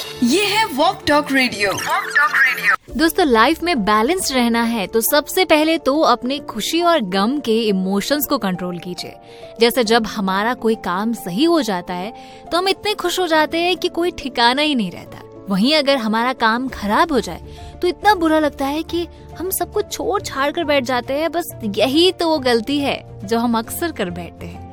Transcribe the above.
ये है walk talk radio. दोस्तों, लाइफ में बैलेंस रहना है तो सबसे पहले तो अपने खुशी और गम के इमोशंस को कंट्रोल कीजिए। जैसे जब हमारा कोई काम सही हो जाता है तो हम इतने खुश हो जाते हैं कि कोई ठिकाना ही नहीं रहता। वहीं अगर हमारा काम खराब हो जाए तो इतना बुरा लगता है कि हम सब कुछ छोड़ छाड़ कर बैठ जाते हैं। बस यही तो वो गलती है जो हम अक्सर कर बैठते हैं।